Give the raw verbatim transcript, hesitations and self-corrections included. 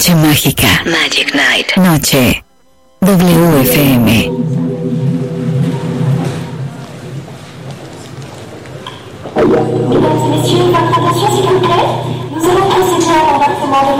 Noche mágica. Magic Night. Noche. W F M. Mesdames et messieurs, votre attention s'il vous plaît. Nous allons procéder à l'embarquement de